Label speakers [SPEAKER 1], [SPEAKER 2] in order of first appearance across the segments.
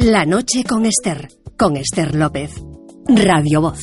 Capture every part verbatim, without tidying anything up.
[SPEAKER 1] La noche con Esther, con Esther López. Radio Voz.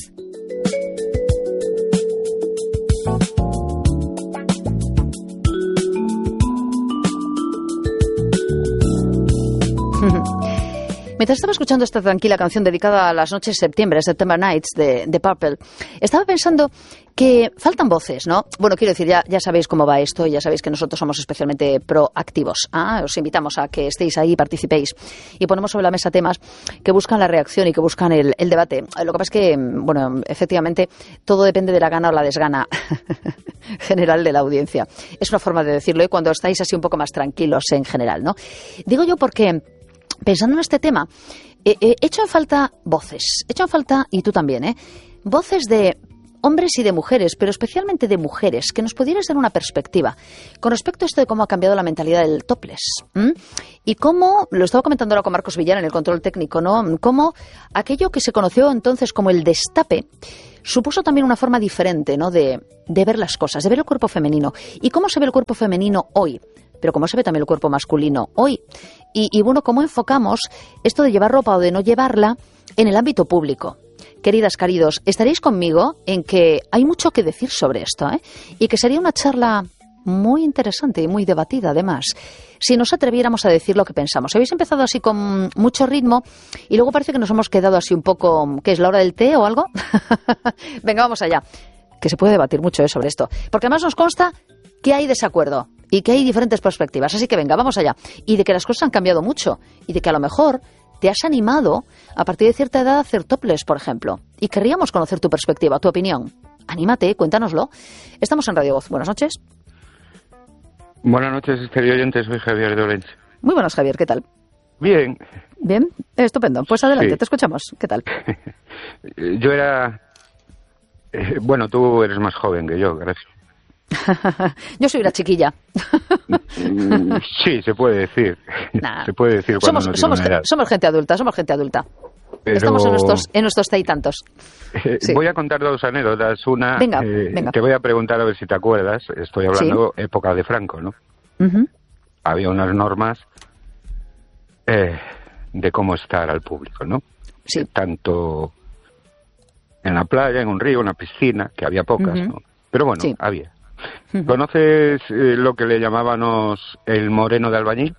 [SPEAKER 2] Mientras estaba escuchando esta tranquila canción dedicada a las noches de septiembre, September Nights, de, de Purple, estaba pensando que faltan voces, ¿no? Bueno, quiero decir, ya, ya sabéis cómo va esto y ya sabéis que nosotros somos especialmente proactivos. ¿Ah? Os invitamos a que estéis ahí y participéis. Y ponemos sobre la mesa temas que buscan la reacción y que buscan el, el debate. Lo que pasa es que, bueno, efectivamente, todo depende de la gana o la desgana general de la audiencia. Es una forma de decirlo, y cuando estáis así un poco más tranquilos en general, ¿no? Digo yo porque, pensando en este tema, eh, eh, echo en falta voces, echo en falta, y tú también, ¿eh? Voces de hombres y de mujeres, pero especialmente de mujeres, que nos pudieras dar una perspectiva con respecto a esto de cómo ha cambiado la mentalidad del topless. ¿m? Y cómo, lo estaba comentando ahora con Marcos Villar en el control técnico, ¿no? Cómo aquello que se conoció entonces como el destape supuso también una forma diferente, ¿no? de, de ver las cosas, de ver el cuerpo femenino. Y cómo se ve el cuerpo femenino hoy, pero cómo se ve también el cuerpo masculino hoy. Y, y bueno, cómo enfocamos esto de llevar ropa o de no llevarla en el ámbito público. Queridas, queridos, estaréis conmigo en que hay mucho que decir sobre esto, ¿eh? Y que sería una charla muy interesante y muy debatida, además, si nos atreviéramos a decir lo que pensamos. Habéis empezado así con mucho ritmo y luego parece que nos hemos quedado así un poco, ¿qué es, la hora del té o algo? Venga, vamos allá, que se puede debatir mucho, ¿eh?, sobre esto, porque además nos consta que hay desacuerdo y que hay diferentes perspectivas, así que venga, vamos allá. Y de que las cosas han cambiado mucho y de que a lo mejor te has animado a partir de cierta edad a hacer topless, por ejemplo. Y querríamos conocer tu perspectiva, tu opinión. Anímate, cuéntanoslo. Estamos en Radio Voz. Buenas noches.
[SPEAKER 3] Buenas noches, Esther oyentes. Soy Javier de Orense.
[SPEAKER 2] Muy buenas, Javier. ¿Qué tal?
[SPEAKER 3] Bien.
[SPEAKER 2] Bien, estupendo. Pues adelante,
[SPEAKER 3] sí.
[SPEAKER 2] Te escuchamos. ¿Qué tal?
[SPEAKER 3] Yo era... Eh, bueno, tú eres más joven que yo, gracias.
[SPEAKER 2] Yo soy una chiquilla.
[SPEAKER 3] Sí, se puede decir.
[SPEAKER 2] Nah.
[SPEAKER 3] Se puede decir cuando
[SPEAKER 2] somos,
[SPEAKER 3] no tiene
[SPEAKER 2] somos,
[SPEAKER 3] una edad.
[SPEAKER 2] somos gente adulta, somos gente adulta.
[SPEAKER 3] Pero...
[SPEAKER 2] Estamos en nuestros, en nuestros te y tantos.
[SPEAKER 3] Eh,
[SPEAKER 2] Sí.
[SPEAKER 3] Voy a contar dos anécdotas. Una,
[SPEAKER 2] Venga,
[SPEAKER 3] eh,
[SPEAKER 2] venga.
[SPEAKER 3] te voy a preguntar a ver si te acuerdas. Estoy hablando época de Franco, ¿no?
[SPEAKER 2] Uh-huh.
[SPEAKER 3] Había unas normas eh, de cómo estar al público, ¿no?
[SPEAKER 2] Sí.
[SPEAKER 3] Tanto en la playa, en un río, en una piscina, que había pocas,
[SPEAKER 2] Uh-huh.
[SPEAKER 3] ¿no? Pero bueno,
[SPEAKER 2] Sí.
[SPEAKER 3] había.
[SPEAKER 2] Uh-huh.
[SPEAKER 3] ¿Conoces eh, lo que le llamábamos el moreno de albañil?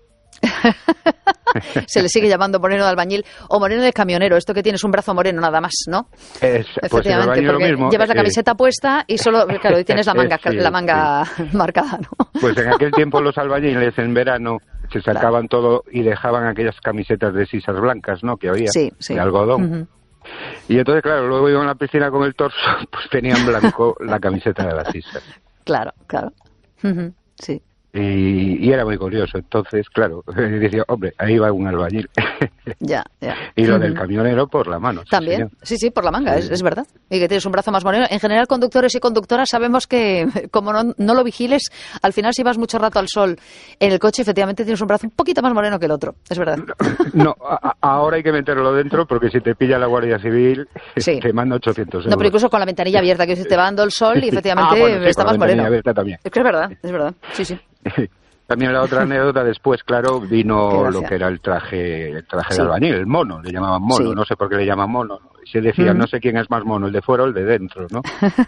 [SPEAKER 2] Se le sigue llamando moreno de albañil o moreno de camionero, esto que tienes un brazo moreno nada más, ¿no?
[SPEAKER 3] Es, pues el albañil lo
[SPEAKER 2] porque
[SPEAKER 3] mismo.
[SPEAKER 2] llevas la
[SPEAKER 3] eh,
[SPEAKER 2] camiseta puesta y solo, claro, y tienes la manga,
[SPEAKER 3] Sí,
[SPEAKER 2] la manga
[SPEAKER 3] sí.
[SPEAKER 2] marcada, ¿no?
[SPEAKER 3] Pues en aquel tiempo los albañiles en verano se sacaban todo y dejaban aquellas camisetas de sisas blancas, ¿no? Que había,
[SPEAKER 2] Sí, sí.
[SPEAKER 3] de algodón.
[SPEAKER 2] Uh-huh.
[SPEAKER 3] Y entonces, claro, luego iban a la piscina con el torso, pues tenían blanco la camiseta de las sisas.
[SPEAKER 2] Claro, claro. Uh-huh. Sí.
[SPEAKER 3] Y, y era muy curioso. Entonces, claro, decía, hombre, ahí va un albañil.
[SPEAKER 2] Ya, ya.
[SPEAKER 3] Y lo
[SPEAKER 2] Uh-huh.
[SPEAKER 3] del camionero por la mano. Sí,
[SPEAKER 2] También,
[SPEAKER 3] señor.
[SPEAKER 2] sí, sí, por la manga,
[SPEAKER 3] Sí.
[SPEAKER 2] es, es verdad. Y que tienes un brazo más moreno. En general, conductores y conductoras sabemos que, como no, no lo vigiles, al final si vas mucho rato al sol en el coche, efectivamente tienes un brazo un poquito más moreno que el otro. Es verdad.
[SPEAKER 3] No, a- a- ahora hay que meterlo dentro porque si te pilla la Guardia Civil,
[SPEAKER 2] Sí.
[SPEAKER 3] te manda ochocientos euros.
[SPEAKER 2] No, pero incluso con la ventanilla abierta, que te va dando el sol y efectivamente
[SPEAKER 3] Ah, bueno, sí,
[SPEAKER 2] está
[SPEAKER 3] con
[SPEAKER 2] más
[SPEAKER 3] la
[SPEAKER 2] moreno.
[SPEAKER 3] ventanilla abierta también.
[SPEAKER 2] Es que es verdad, es verdad. Sí, sí.
[SPEAKER 3] También la otra anécdota después, claro,
[SPEAKER 2] Qué
[SPEAKER 3] vino
[SPEAKER 2] gracia.
[SPEAKER 3] lo que era el traje, el traje
[SPEAKER 2] Sí.
[SPEAKER 3] de albañil, el mono, le llamaban mono,
[SPEAKER 2] Sí.
[SPEAKER 3] no sé por qué le llaman mono. Y se decía,
[SPEAKER 2] Mm.
[SPEAKER 3] no sé quién es más mono, el de fuera o el de dentro, ¿no?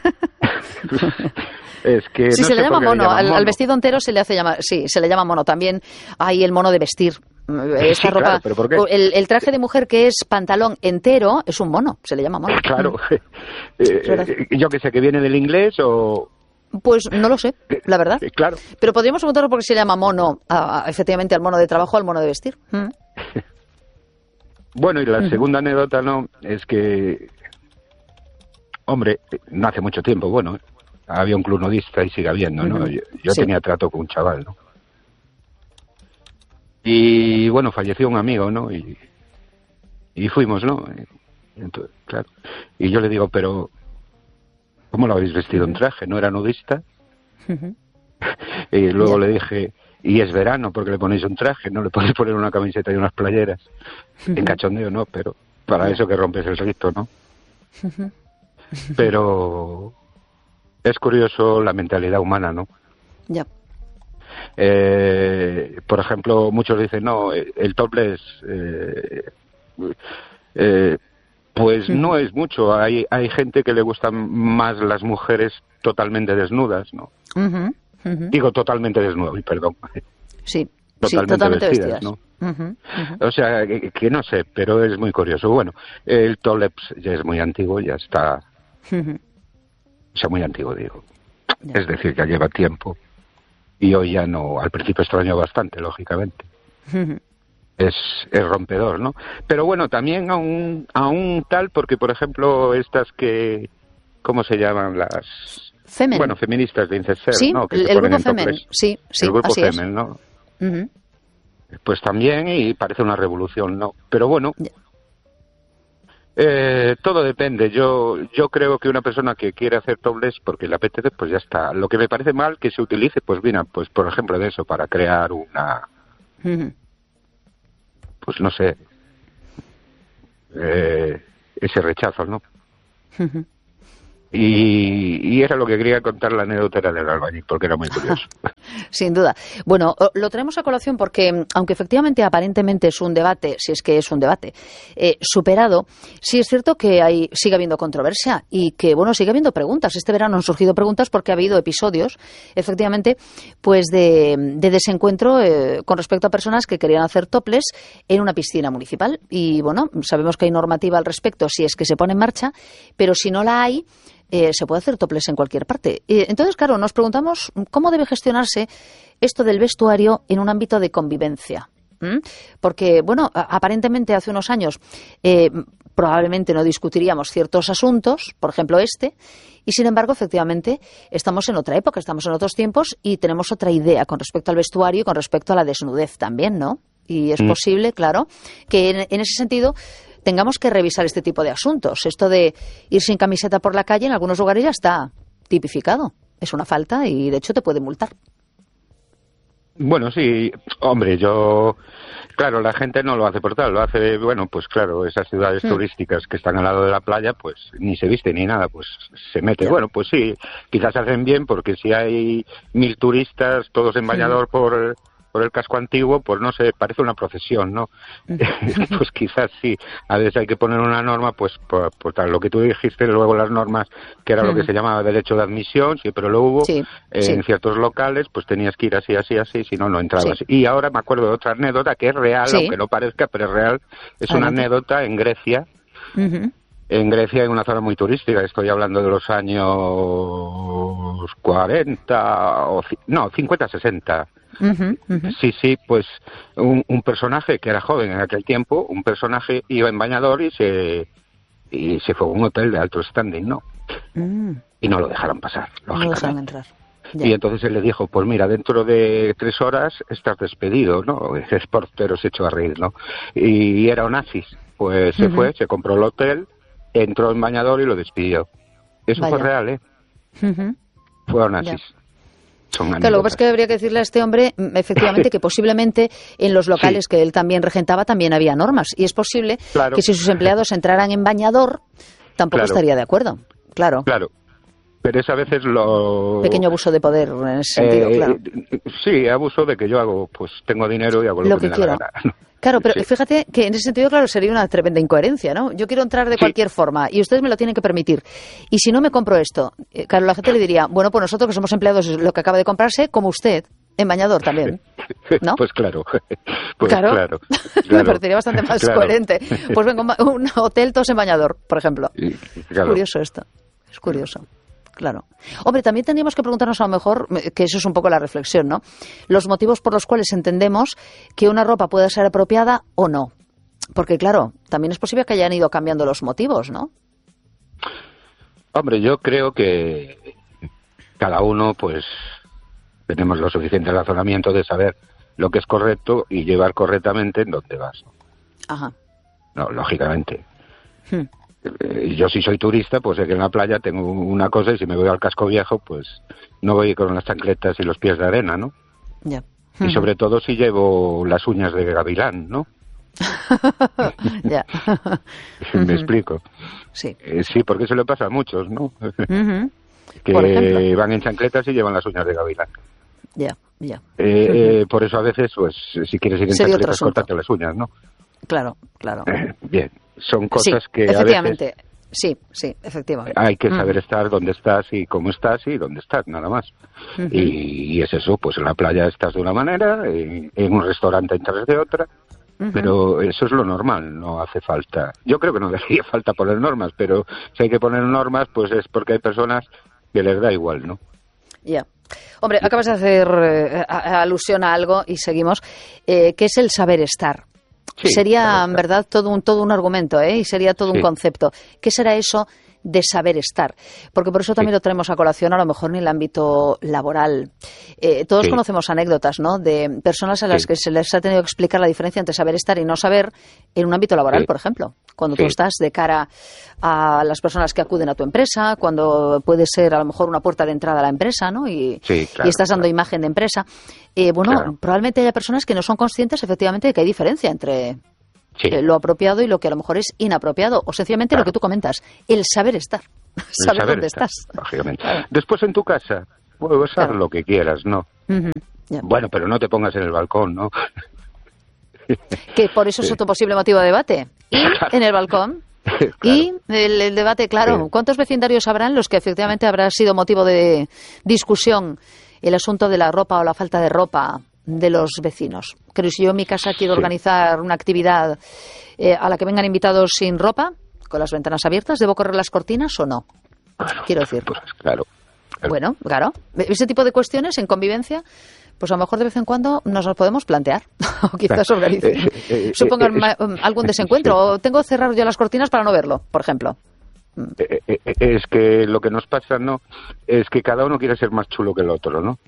[SPEAKER 3] Es que
[SPEAKER 2] Sí,
[SPEAKER 3] no
[SPEAKER 2] se
[SPEAKER 3] sé
[SPEAKER 2] le
[SPEAKER 3] por
[SPEAKER 2] llama
[SPEAKER 3] qué
[SPEAKER 2] mono.
[SPEAKER 3] llaman
[SPEAKER 2] Al, al
[SPEAKER 3] mono.
[SPEAKER 2] vestido entero se le hace llamar, sí, se le llama mono. También hay el mono de vestir. Esa
[SPEAKER 3] Sí,
[SPEAKER 2] ropa,
[SPEAKER 3] claro, pero ¿por qué?
[SPEAKER 2] El, el traje de mujer que es pantalón entero es un mono, se le llama mono.
[SPEAKER 3] Claro,
[SPEAKER 2] Es verdad.
[SPEAKER 3] eh, yo que sé, que viene del inglés o...
[SPEAKER 2] Pues no lo sé, la verdad.
[SPEAKER 3] Eh, Claro.
[SPEAKER 2] Pero podríamos preguntarlo por qué se llama mono, a- a- efectivamente, al mono de trabajo, al mono de vestir. Mm.
[SPEAKER 3] Bueno, y la
[SPEAKER 2] Ujú.
[SPEAKER 3] segunda anécdota, ¿no? Es que, hombre, no hace mucho tiempo, bueno, había un club nudista y sigue habiendo, ¿no?
[SPEAKER 2] Ujú.
[SPEAKER 3] Yo, yo
[SPEAKER 2] Sí.
[SPEAKER 3] tenía trato con un chaval, ¿no? Y, bueno, falleció un amigo, ¿no? Y, y fuimos, ¿no? Y entonces, claro. Y yo le digo, pero, ¿cómo lo habéis vestido en traje? ¿No era nudista?
[SPEAKER 2] Ujú.
[SPEAKER 3] Y luego
[SPEAKER 2] Ya.
[SPEAKER 3] le dije, y es verano porque le ponéis un traje, no le podéis poner una camiseta y unas playeras. En cachondeo, ¿no? Pero para
[SPEAKER 2] Ya.
[SPEAKER 3] eso que rompes el rito, ¿no? Pero es curioso la mentalidad humana, ¿no?
[SPEAKER 2] Ya.
[SPEAKER 3] Eh, por ejemplo, muchos dicen, no, el topless, eh, eh, pues uh-huh. no es mucho. Hay hay gente que le gustan más las mujeres totalmente desnudas, ¿no? Uh-huh. Uh-huh. Digo totalmente desnudas, perdón.
[SPEAKER 2] Sí,
[SPEAKER 3] totalmente,
[SPEAKER 2] sí, totalmente
[SPEAKER 3] vestidas,
[SPEAKER 2] vestidas.
[SPEAKER 3] ¿no?
[SPEAKER 2] Uh-huh. Uh-huh.
[SPEAKER 3] O sea, que, que no sé, pero es muy curioso. Bueno, el topless ya es muy antiguo, ya está... Uh-huh. O sea, muy antiguo, digo. Yeah. Es decir, ya lleva tiempo. Y hoy ya no... Al principio extrañó bastante, lógicamente. Uh-huh. Es, es rompedor, ¿no? Pero bueno, también a un, a un tal, porque, por ejemplo, estas que... ¿Cómo se llaman las...?
[SPEAKER 2] Femen.
[SPEAKER 3] Bueno, feministas de Incesser,
[SPEAKER 2] sí,
[SPEAKER 3] ¿no? Que
[SPEAKER 2] el,
[SPEAKER 3] se
[SPEAKER 2] el
[SPEAKER 3] ponen
[SPEAKER 2] grupo
[SPEAKER 3] en
[SPEAKER 2] Femen, sí, sí,
[SPEAKER 3] el grupo
[SPEAKER 2] así
[SPEAKER 3] Femen,
[SPEAKER 2] es.
[SPEAKER 3] ¿no?
[SPEAKER 2] Uh-huh.
[SPEAKER 3] Pues también, y parece una revolución, ¿no? Pero bueno,
[SPEAKER 2] yeah.
[SPEAKER 3] eh, todo depende. Yo yo creo que una persona que quiere hacer topless porque le apetece, pues ya está. Lo que me parece mal que se utilice, pues mira, pues por ejemplo de eso, para crear una... Uh-huh. Pues no sé, eh, ese rechazo, ¿no? Uh-huh. Y, y era lo que quería contar, la anécdota del albañil, porque era muy curioso.
[SPEAKER 2] Sin duda. Bueno, lo traemos a colación porque, aunque efectivamente aparentemente es un debate, si es que es un debate, eh, superado, sí es cierto que hay, sigue habiendo controversia y que, bueno, sigue habiendo preguntas. Este verano han surgido preguntas porque ha habido episodios, efectivamente, pues de, de desencuentro eh, con respecto a personas que querían hacer topless en una piscina municipal. Y, bueno, sabemos que hay normativa al respecto si es que se pone en marcha, pero si no la hay, Eh, se puede hacer topless en cualquier parte. Eh, entonces, claro, nos preguntamos cómo debe gestionarse esto del vestuario en un ámbito de convivencia. ¿Mm? Porque, bueno, aparentemente hace unos años eh, probablemente no discutiríamos ciertos asuntos, por ejemplo este, y sin embargo, efectivamente, estamos en otra época, estamos en otros tiempos y tenemos otra idea con respecto al vestuario y con respecto a la desnudez también, ¿no? Y es mm. posible, claro, que en, en ese sentido tengamos que revisar este tipo de asuntos. Esto de ir sin camiseta por la calle en algunos lugares ya está tipificado. Es una falta y, de hecho, te puede multar.
[SPEAKER 3] Bueno, sí, hombre, yo... Claro, la gente no lo hace por tal, lo hace, bueno, pues claro, esas ciudades mm. turísticas que están al lado de la playa, pues ni se viste ni nada, pues se mete. Yeah. Bueno, pues sí, quizás hacen bien porque si hay mil turistas, todos en bañador mm. por... por el casco antiguo, pues no sé, parece una procesión, ¿no? Uh-huh. Pues quizás sí, a veces hay que poner una norma, pues por, por tal, lo que tú dijiste, luego las normas, que era uh-huh. lo que se llamaba derecho de admisión, siempre lo hubo,
[SPEAKER 2] sí,
[SPEAKER 3] eh,
[SPEAKER 2] sí.
[SPEAKER 3] en ciertos locales, pues tenías que ir así, así, así, si no, no entrabas. Sí. Y ahora me acuerdo de otra anécdota que es real, sí. aunque no parezca, pero es real, es Adelante. Una anécdota en Grecia, uh-huh. en Grecia, en una zona muy turística, estoy hablando de los años cuarenta, o no, cincuenta, sesenta. Uh-huh, uh-huh. Sí, sí, pues un, un personaje que era joven en aquel tiempo, un personaje iba en bañador y se y se fue a un hotel de alto standing, ¿no? Mm. Y no lo dejaron pasar,
[SPEAKER 2] lógicamente. No lo dejaron entrar.
[SPEAKER 3] Ya. Y entonces él le dijo, pues mira, dentro de tres horas estás despedido, ¿no? El portero se echó a reír, ¿no? Y era Onassis, pues se uh-huh. fue, se compró el hotel, entró en bañador y lo despidió. Eso Vaya. Fue real, ¿eh? Uh-huh. Fue Onassis. Ya.
[SPEAKER 2] Claro, lo que pasa es que habría que decirle a este hombre, efectivamente, que posiblemente en los locales sí. que él también regentaba también había normas. Y es posible claro. que si sus empleados entraran en bañador, tampoco claro. estaría de acuerdo. Claro.
[SPEAKER 3] Claro. Pero es a veces lo...
[SPEAKER 2] Pequeño abuso de poder en ese sentido,
[SPEAKER 3] eh,
[SPEAKER 2] claro.
[SPEAKER 3] Sí, abuso de que yo hago, pues tengo dinero y hago lo,
[SPEAKER 2] lo
[SPEAKER 3] que,
[SPEAKER 2] que
[SPEAKER 3] me
[SPEAKER 2] quiero.
[SPEAKER 3] Da la gana.
[SPEAKER 2] Claro, pero
[SPEAKER 3] sí.
[SPEAKER 2] fíjate que en ese sentido, claro, sería una tremenda incoherencia, ¿no? Yo quiero entrar de sí. cualquier forma y ustedes me lo tienen que permitir. Y si no me compro esto, eh, claro, la gente le diría, bueno, pues nosotros que somos empleados lo que acaba de comprarse, como usted, en bañador también, ¿no?
[SPEAKER 3] Pues claro. Pues
[SPEAKER 2] claro.
[SPEAKER 3] claro,
[SPEAKER 2] claro. Me parecería bastante más
[SPEAKER 3] claro.
[SPEAKER 2] coherente. Pues venga, un hotel todos en bañador, por ejemplo.
[SPEAKER 3] Sí,
[SPEAKER 2] Es
[SPEAKER 3] claro.
[SPEAKER 2] curioso esto, es curioso. Claro. Hombre, también tendríamos que preguntarnos a lo mejor, que eso es un poco la reflexión, ¿no? Los motivos por los cuales entendemos que una ropa puede ser apropiada o no. Porque, claro, también es posible que hayan ido cambiando los motivos, ¿no?
[SPEAKER 3] Hombre, yo creo que cada uno, pues, tenemos lo suficiente razonamiento de saber lo que es correcto y llevar correctamente en donde vas.
[SPEAKER 2] Ajá.
[SPEAKER 3] No, lógicamente. Hmm. Yo si soy turista, pues sé que en la playa tengo una cosa y si me voy al casco viejo, pues no voy con las chancletas y los pies de arena, ¿no?
[SPEAKER 2] Ya.
[SPEAKER 3] Y uh-huh. sobre todo si llevo las uñas de gavilán, ¿no?
[SPEAKER 2] Ya.
[SPEAKER 3] ¿Me uh-huh. explico?
[SPEAKER 2] Sí.
[SPEAKER 3] Eh, sí, porque eso le pasa a muchos, ¿no?
[SPEAKER 2] Uh-huh.
[SPEAKER 3] Que van en chancletas y llevan las uñas de gavilán.
[SPEAKER 2] Ya. Ya.
[SPEAKER 3] Eh,
[SPEAKER 2] Uh-huh.
[SPEAKER 3] eh, por eso a veces, pues, si quieres ir en chancletas, córtate las uñas, ¿no?
[SPEAKER 2] Claro, claro.
[SPEAKER 3] Eh, bien, son cosas
[SPEAKER 2] sí,
[SPEAKER 3] que
[SPEAKER 2] efectivamente.
[SPEAKER 3] a veces
[SPEAKER 2] Sí, sí, efectivamente.
[SPEAKER 3] hay que saber
[SPEAKER 2] uh-huh.
[SPEAKER 3] estar donde estás y cómo estás y dónde estás, nada más. Uh-huh. y, y es eso, pues en la playa estás de una manera, en, en un restaurante entras de otra, uh-huh. pero eso es lo normal, no hace falta. Yo creo que no haría falta poner normas, pero si hay que poner normas, pues es porque hay personas que les da igual, ¿no?
[SPEAKER 2] Ya. Yeah. Hombre, acabas de hacer eh, alusión a algo y seguimos, eh, que es el saber estar. Sí, sería, en verdad, todo un, todo un argumento, ¿eh? Y sería todo sí. un concepto. ¿Qué será eso de saber estar? Porque por eso también sí. lo traemos a colación, a lo mejor en el ámbito laboral. Eh, todos sí. conocemos anécdotas, ¿no?, de personas a las sí. que se les ha tenido que explicar la diferencia entre saber estar y no saber en un ámbito laboral, sí. por ejemplo. Cuando sí. tú estás de cara a las personas que acuden a tu empresa, cuando puede ser a lo mejor una puerta de entrada a la empresa, ¿no?, y,
[SPEAKER 3] sí, claro,
[SPEAKER 2] y estás dando
[SPEAKER 3] claro.
[SPEAKER 2] imagen de empresa. Eh, bueno, claro. probablemente haya personas que no son conscientes efectivamente de que hay diferencia entre sí. eh, lo apropiado y lo que a lo mejor es inapropiado, o sencillamente claro. lo que tú comentas, el saber estar,
[SPEAKER 3] el
[SPEAKER 2] saber,
[SPEAKER 3] saber
[SPEAKER 2] dónde
[SPEAKER 3] estar,
[SPEAKER 2] estás.
[SPEAKER 3] Lógicamente. Claro. Después en tu casa, puedes hacer claro. lo que quieras, ¿no?
[SPEAKER 2] Uh-huh. Yeah.
[SPEAKER 3] Bueno, pero no te pongas en el balcón, ¿no?
[SPEAKER 2] Que por eso es otro posible motivo de debate. Y en el balcón... Claro. Y el, el debate, claro, sí. ¿cuántos vecindarios habrán los que efectivamente habrá sido motivo de discusión el asunto de la ropa o la falta de ropa de los vecinos? Creo que si yo en mi casa quiero sí. organizar una actividad eh, a la que vengan invitados sin ropa, con las ventanas abiertas, ¿debo correr las cortinas o no?
[SPEAKER 3] Bueno,
[SPEAKER 2] quiero decir.
[SPEAKER 3] Pues claro, claro.
[SPEAKER 2] Bueno, claro. Ese tipo de cuestiones en convivencia, pues a lo mejor de vez en cuando nos las podemos plantear. O quizás organice. Eh, eh, Supongan eh, eh, algún desencuentro. Sí. O tengo que cerrar yo las cortinas para no verlo, por ejemplo.
[SPEAKER 3] Eh, eh, es que lo que nos pasa, ¿no?, es que cada uno quiere ser más chulo que el otro, ¿no?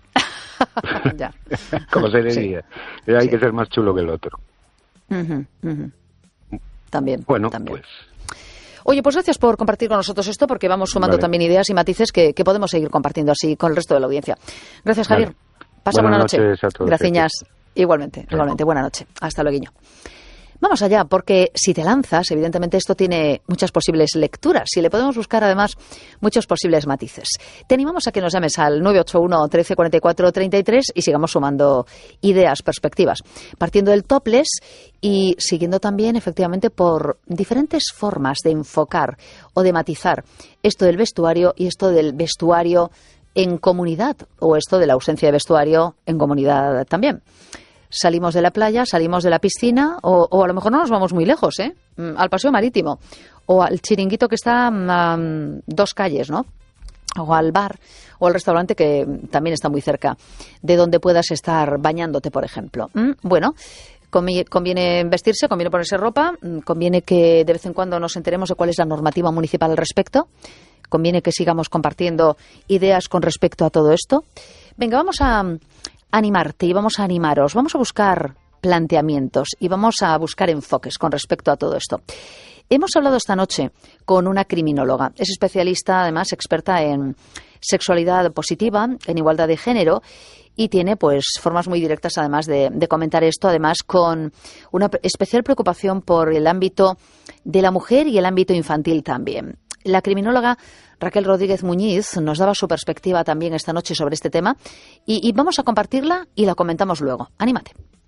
[SPEAKER 2] Ya.
[SPEAKER 3] Como se diría. Sí. Hay sí. que ser más chulo que el otro.
[SPEAKER 2] Uh-huh, uh-huh. También.
[SPEAKER 3] Bueno,
[SPEAKER 2] también.
[SPEAKER 3] pues...
[SPEAKER 2] Oye, pues gracias por compartir con nosotros esto, porque vamos sumando vale. también ideas y matices que, que podemos seguir compartiendo así con el resto de la audiencia. Gracias, Javier. Vale. Pasa buena noche.
[SPEAKER 3] A todos.
[SPEAKER 2] Gracias. Igualmente, Chao. igualmente. Buena noche. Hasta luego. Vamos allá, porque si te lanzas, evidentemente esto tiene muchas posibles lecturas y le podemos buscar además muchos posibles matices. Te animamos a que nos llames al nueve ocho uno, trece, cuarenta y cuatro, treinta y tres y sigamos sumando ideas, perspectivas, partiendo del topless y siguiendo también efectivamente por diferentes formas de enfocar o de matizar esto del vestuario y esto del vestuario en comunidad o esto de la ausencia de vestuario en comunidad también. Salimos de la playa, salimos de la piscina o, o a lo mejor no nos vamos muy lejos, ¿eh? Al paseo marítimo o al chiringuito que está a um, dos calles, ¿no? O al bar o al restaurante que también está muy cerca de donde puedas estar bañándote, por ejemplo. ¿Mm? Bueno, conviene vestirse, conviene ponerse ropa, conviene que de vez en cuando nos enteremos de cuál es la normativa municipal al respecto, conviene que sigamos compartiendo ideas con respecto a todo esto. Venga, vamos a animarte y vamos a animaros, vamos a buscar planteamientos y vamos a buscar enfoques con respecto a todo esto. Hemos hablado esta noche con una criminóloga, es especialista, además experta en sexualidad positiva, en igualdad de género y tiene pues formas muy directas además de, de comentar esto, además con una especial preocupación por el ámbito de la mujer y el ámbito infantil también. La criminóloga Raquel Rodríguez Muñiz nos daba su perspectiva también esta noche sobre este tema y, y vamos a compartirla y la comentamos luego. Anímate.